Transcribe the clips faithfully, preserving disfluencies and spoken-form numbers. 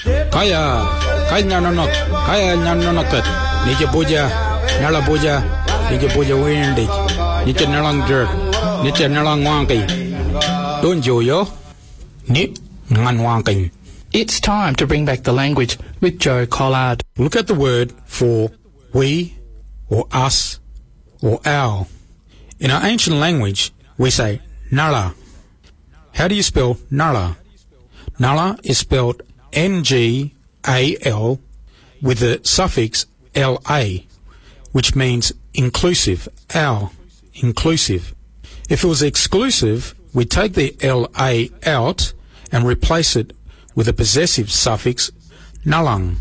Kaya, kaya nanonok, kaya nanonokot. Nija puja, nala puja, nija puja windig. Nija nalang jerk, nija nalang wanky. Don't you yo? Ni ngan wanky. It's time to bring back the language with Joe Collard. Look at the word for we, or us, or our. In our ancient language, we say nala. How do you spell nala? Nala is spelled N G A L with the suffix L A, which means inclusive, our, inclusive. If it was exclusive, we take the L A out and replace it with a possessive suffix nalang,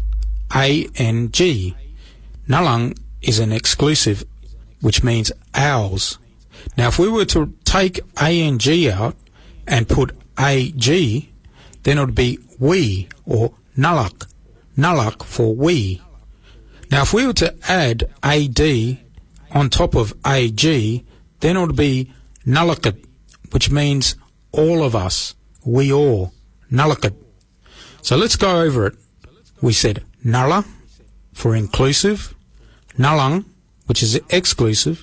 A N G. Nalang is an exclusive, which means ours. Now, if we were to take A N G out and put A G, then it would be we, or nalak, nalak for we. Now, if we were to add A D on top of A G, then it would be nalakat, which means all of us, we all, nalakat. So let's go over it. We said nala for inclusive, nalang, which is exclusive,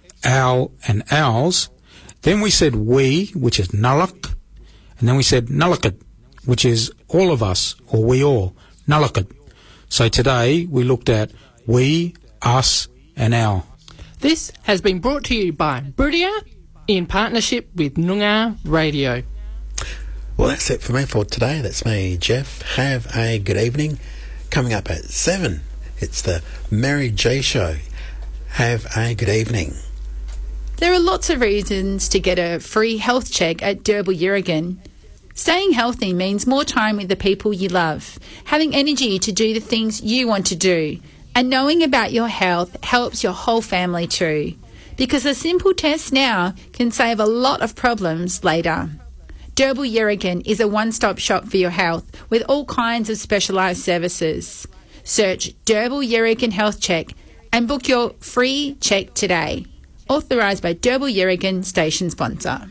our and ours. Then we said we, which is nalak, and then we said nalakat, which is all of us, or we all, nalakat. So today we looked at we, us, and our. This has been brought to you by Brudia in partnership with Noongar Radio. Well, that's it for me for today. That's me, Jeff. Have a good evening. Coming up at seven, it's the Mary J Show. Have a good evening. There are lots of reasons to get a free health check at Derbyl Yerrigan. Staying healthy means more time with the people you love, having energy to do the things you want to do, and knowing about your health helps your whole family too, because a simple test now can save a lot of problems later. Derbyl Yerrigan is a one-stop shop for your health with all kinds of specialised services. Search Derbyl Yerrigan Health Check and book your free check today. Authorised by Derbyl Yerrigan, station sponsor.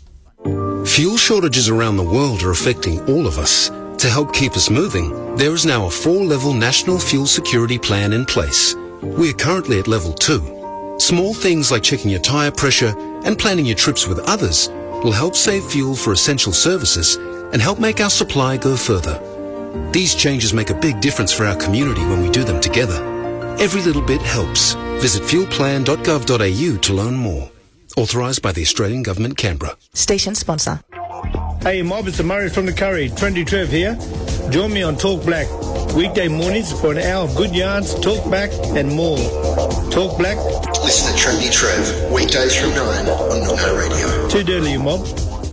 Fuel shortages around the world are affecting all of us. To help keep us moving, there is now a four-level national fuel security plan in place. We are currently at level two. Small things like checking your tyre pressure and planning your trips with others will help save fuel for essential services and help make our supply go further. These changes make a big difference for our community when we do them together. Every little bit helps. Visit fuel plan dot gov dot a u to learn more. Authorised by the Australian Government, Canberra. Station sponsor. Hey Mob, it's Murray from the Curry. Trendy Trev here. Join me on Talk Black. Weekday mornings for an hour of good yarns, talk back and more. Talk Black. Listen to Trendy Trev. Weekdays from nine on Noongar Radio. Too dirty, you mob.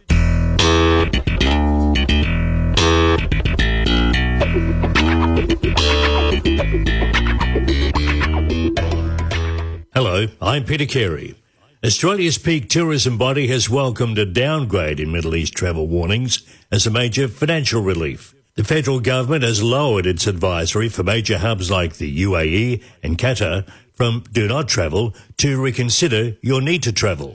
Hello, I'm Peter Carey. Australia's peak tourism body has welcomed a downgrade in Middle East travel warnings as a major financial relief. The federal government has lowered its advisory for major hubs like the U A E and Qatar from do not travel to reconsider your need to travel.